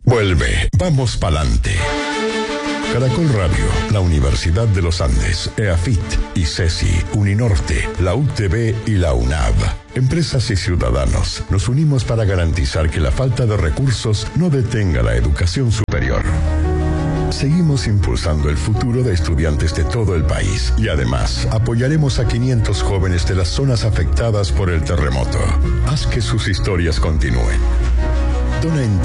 Vuelve, vamos pa'lante. Caracol Radio, la Universidad de los Andes, EAFIT, ICESI, Uninorte, la UTB y la UNAV. Empresas y ciudadanos, nos unimos para garantizar que la falta de recursos no detenga la educación superior. Seguimos impulsando el futuro de estudiantes de todo el país y además apoyaremos a 500 jóvenes de las zonas afectadas por el terremoto. Haz que sus historias continúen. Dona en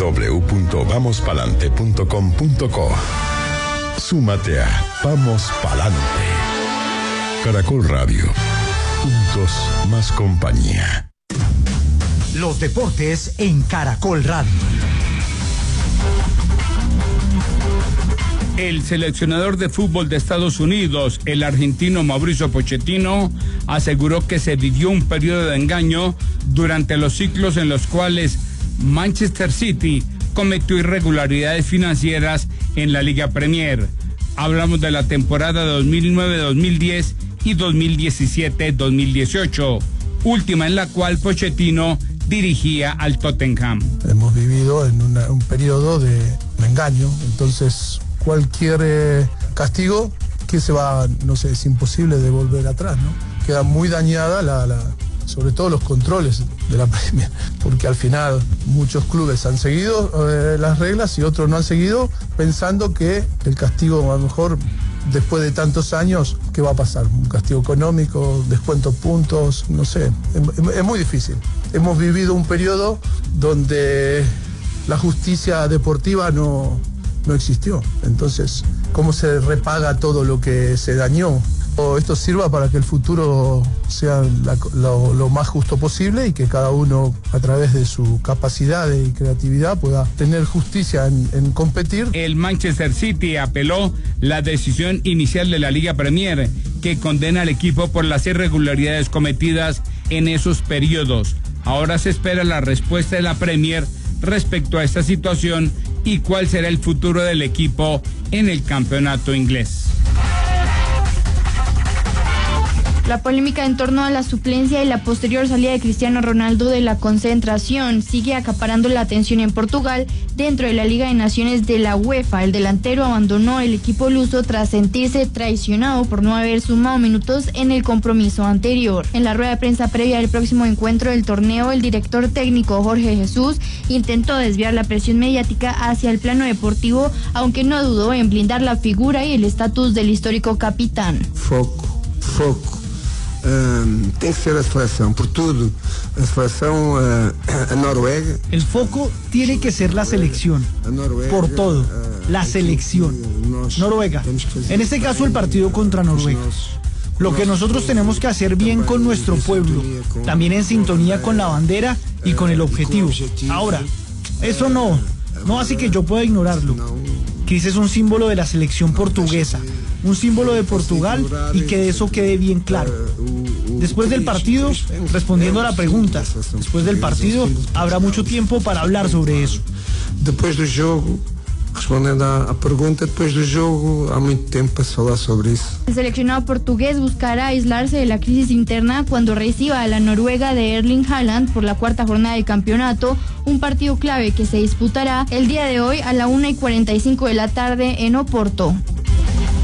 www.vamospalante.com.co. Súmate a Vamos Palante. Caracol Radio. Juntos más compañía. Los deportes en Caracol Radio. El seleccionador de fútbol de Estados Unidos, el argentino Mauricio Pochettino, aseguró que se vivió un periodo de engaño durante los ciclos en los cuales Manchester City cometió irregularidades financieras en la Liga Premier. Hablamos de la temporada 2009-2010 y 2017-2018, última en la cual Pochettino dirigía al Tottenham. Hemos vivido en un periodo de engaño, entonces cualquier castigo que se va, no sé, es imposible de volver atrás, ¿no? Queda muy dañada sobre todo los controles de la Premier, porque al final muchos clubes han seguido las reglas y otros no han seguido, pensando que el castigo, a lo mejor después de tantos años, ¿qué va a pasar? Un castigo económico, descuento puntos, no sé, es muy difícil. Hemos vivido un periodo donde la justicia deportiva no existió. Entonces, ¿cómo se repaga todo lo que se dañó? Esto sirva para que el futuro sea lo más justo posible y que cada uno, a través de su capacidad y creatividad, pueda tener justicia en competir. El Manchester City apeló la decisión inicial de la Liga Premier, que condena al equipo por las irregularidades cometidas en esos periodos. Ahora se espera la respuesta de la Premier respecto a esta situación y cuál será el futuro del equipo en el campeonato inglés. La polémica en torno a la suplencia y la posterior salida de Cristiano Ronaldo de la concentración sigue acaparando la atención en Portugal dentro de la Liga de Naciones de la UEFA. El delantero abandonó el equipo luso tras sentirse traicionado por no haber sumado minutos en el compromiso anterior. En la rueda de prensa previa del próximo encuentro del torneo, el director técnico Jorge Jesús intentó desviar la presión mediática hacia el plano deportivo, aunque no dudó en blindar la figura y el estatus del histórico capitán. Foco. Tem que ser a selección, por todo. La selección, a Noruega. El foco tiene que ser la selección, por todo. La selección. Noruega. En este caso, el partido contra Noruega. Lo que nosotros tenemos que hacer bien con nuestro pueblo, también en sintonía con la bandera y con el objetivo. Ahora, eso no hace que yo pueda ignorarlo. Chris es un símbolo de la selección portuguesa, un símbolo de Portugal, y que eso quede bien claro. Después del partido, respondiendo a la pregunta, después del partido habrá mucho tiempo para hablar sobre eso. Después del juego, respondendo à pergunta, depois do jogo há muito tempo para falar sobre isso. El seleccionado portugués buscará aislarse de la crisis interna cuando reciba a la Noruega de Erling Haaland por la cuarta jornada del campeonato, un partido clave que se disputará el día de hoy a la 1:45 de la tarde en Oporto.